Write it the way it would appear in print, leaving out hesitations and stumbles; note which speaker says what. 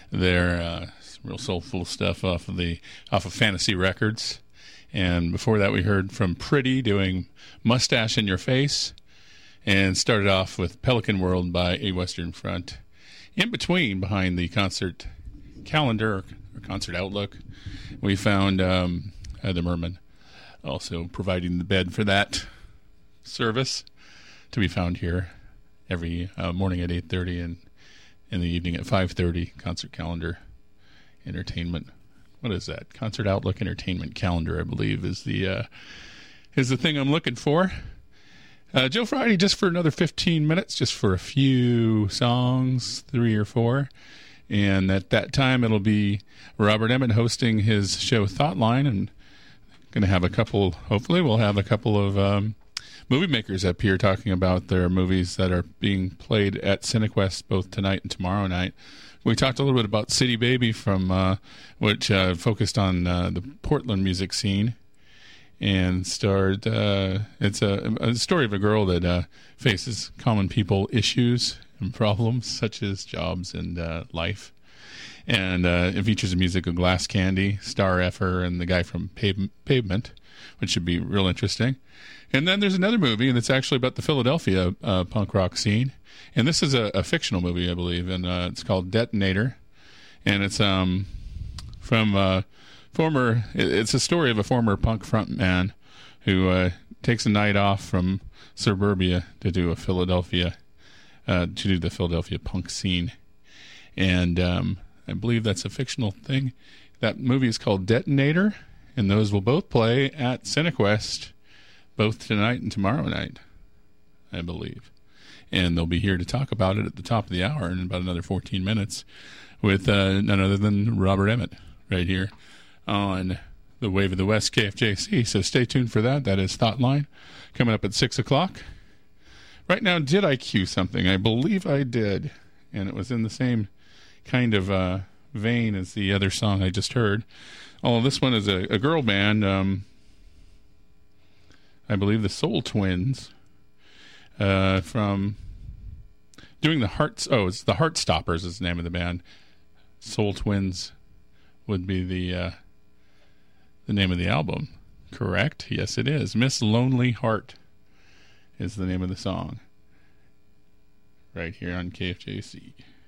Speaker 1: Their real soulful stuff off of Fantasy Records. And before that, we heard from Pretty doing Mustache in Your Face, and started off with Pelican World by A Western Front. In between, behind the concert calendar or concert outlook, we found the Merman, also providing the bed for that service, to be found here every morning at 8:30 and in the evening at 5:30. Concert calendar entertainment. What is that? Concert Outlook Entertainment Calendar, I believe, is the thing I'm looking for. Joe Friday, just for another 15 minutes, just for a few songs, 3 or 4. And at that time, it'll be Robert Emmett hosting his show Thoughtline, and going to have hopefully we'll have a couple of movie makers up here talking about their movies that are being played at Cinequest both tonight and tomorrow night. We talked a little bit about City Baby, which focused on the Portland music scene, and starred. It's a story of a girl that faces common people issues and problems such as jobs and life. And it features the music of Glass Candy, Star Effer, and the guy from Pavement, which should be real interesting. And then there's another movie, and it's actually about the Philadelphia punk rock scene. And this is a fictional movie, I believe, and it's called Detonator. And it's it's a story of a former punk frontman who takes a night off from suburbia to do the Philadelphia punk scene. And I believe that's a fictional thing. That movie is called Detonator, and those will both play at Cinequest both tonight and tomorrow night, I believe. And they'll be here to talk about it at the top of the hour in about another 14 minutes with none other than Robert Emmett right here on the Wave of the West KFJC. So stay tuned for that. That is Thoughtline coming up at 6 o'clock. Right now, did I cue something? I believe I did, and it was in the same kind of vein as the other song I just heard. Oh, this one is a girl band, I believe the Soul Twins, from doing the Hearts. Oh, it's the Heartstoppers is the name of the band. Soul Twins would be the name of the album. Correct? Yes, it is. Miss Lonely Heart is the name of the song. Right here on KFJC.